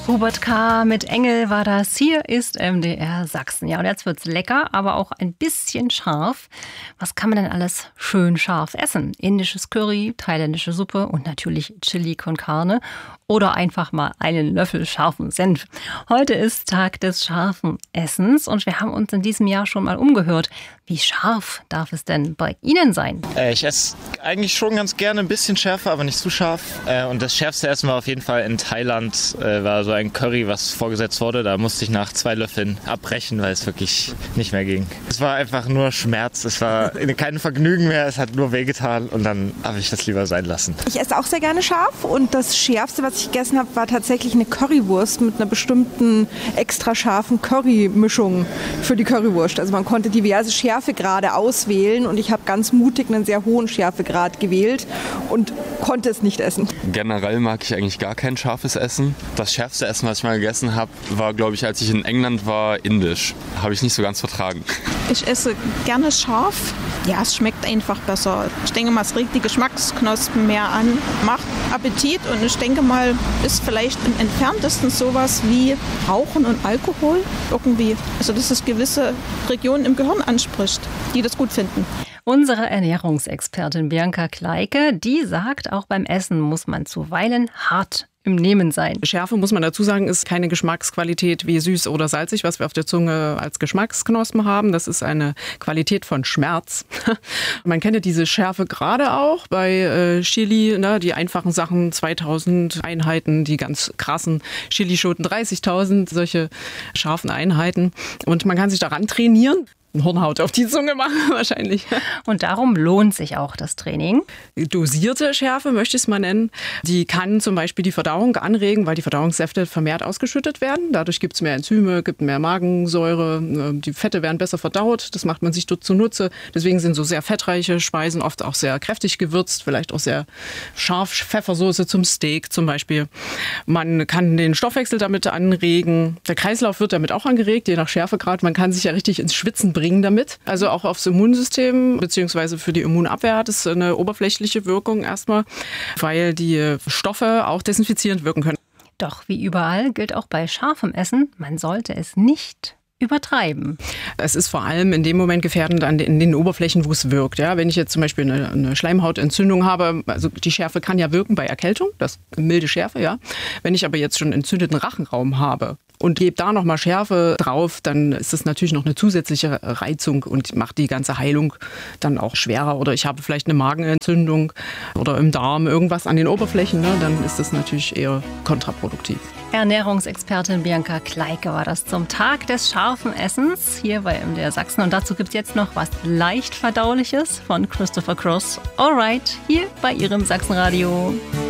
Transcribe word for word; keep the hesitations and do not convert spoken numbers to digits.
Hubert K. mit Engel war das. Hier ist M D R Sachsen. Ja, und jetzt wird's lecker, aber auch ein bisschen scharf. Was kann man denn alles schön scharf essen? Indisches Curry, thailändische Suppe und natürlich Chili con Carne. Oder einfach mal einen Löffel scharfen Senf. Heute ist Tag des scharfen Essens und wir haben uns in diesem Jahr schon mal umgehört. Wie scharf darf es denn bei Ihnen sein? Äh, ich esse eigentlich schon ganz gerne ein bisschen schärfer, aber nicht zu scharf. Äh, und das schärfste Essen war auf jeden Fall in Thailand. Äh, war so ein Curry, was vorgesetzt wurde. Da musste ich nach zwei Löffeln abbrechen, weil es wirklich nicht mehr ging. Es war einfach nur Schmerz. Es war kein Vergnügen mehr. Es hat nur wehgetan und dann habe ich das lieber sein lassen. Ich esse auch sehr gerne scharf und das Schärfste, was ich gegessen habe, war tatsächlich eine Currywurst mit einer bestimmten extra scharfen Curry-Mischung für die Currywurst. Also man konnte diverse Schärfegrade auswählen und ich habe ganz mutig einen sehr hohen Schärfegrad gewählt und konnte es nicht essen. Generell mag ich eigentlich gar kein scharfes Essen. Das schärfste Essen, was ich mal gegessen habe, war, glaube ich, als ich in England war, indisch. Habe ich nicht so ganz vertragen. Ich esse gerne scharf. Ja, es schmeckt einfach besser. Ich denke mal, es regt die Geschmacksknospen mehr an, macht Appetit und ich denke mal, ist vielleicht im Entferntesten sowas wie Rauchen und Alkohol irgendwie. Also dass es gewisse Regionen im Gehirn anspricht, die das gut finden. Unsere Ernährungsexpertin Bianca Kleike, die sagt, auch beim Essen muss man zuweilen hart im Nehmen sein. Schärfe, muss man dazu sagen, ist keine Geschmacksqualität wie süß oder salzig, was wir auf der Zunge als Geschmacksknospen haben. Das ist eine Qualität von Schmerz. Man kennt ja diese Schärfe gerade auch bei äh, Chili, ne, die einfachen Sachen, zweitausend Einheiten, die ganz krassen Chilischoten, dreißigtausend, solche scharfen Einheiten. Und man kann sich daran trainieren. Hornhaut auf die Zunge machen wahrscheinlich. Und darum lohnt sich auch das Training. Dosierte Schärfe möchte ich es mal nennen. Die kann zum Beispiel die Verdauung anregen, weil die Verdauungssäfte vermehrt ausgeschüttet werden. Dadurch gibt es mehr Enzyme, gibt mehr Magensäure. Die Fette werden besser verdaut. Das macht man sich dort zunutze. Deswegen sind so sehr fettreiche Speisen oft auch sehr kräftig gewürzt. Vielleicht auch sehr scharf. Pfeffersoße zum Steak zum Beispiel. Man kann den Stoffwechsel damit anregen. Der Kreislauf wird damit auch angeregt, je nach Schärfegrad. Man kann sich ja richtig ins Schwitzen bringen. bringen damit. Also auch aufs Immunsystem bzw. für die Immunabwehr hat es eine oberflächliche Wirkung erstmal, weil die Stoffe auch desinfizierend wirken können. Doch wie überall gilt auch bei scharfem Essen, man sollte es nicht übertreiben. Es ist vor allem in dem Moment gefährdend an den, in den Oberflächen, wo es wirkt. Ja, wenn ich jetzt zum Beispiel eine, eine Schleimhautentzündung habe, also die Schärfe kann ja wirken bei Erkältung, das milde Schärfe, ja. Wenn ich aber jetzt schon entzündeten Rachenraum habe und gebe da nochmal Schärfe drauf, dann ist das natürlich noch eine zusätzliche Reizung und macht die ganze Heilung dann auch schwerer. Oder ich habe vielleicht eine Magenentzündung oder im Darm irgendwas an den Oberflächen, ne? Dann ist das natürlich eher kontraproduktiv. Ernährungsexpertin Bianca Kleike war das zum Tag des scharfen Essens hier bei M D R Sachsen. Und dazu gibt es jetzt noch was leicht Verdauliches von Christopher Cross. Alright, hier bei Ihrem Sachsenradio.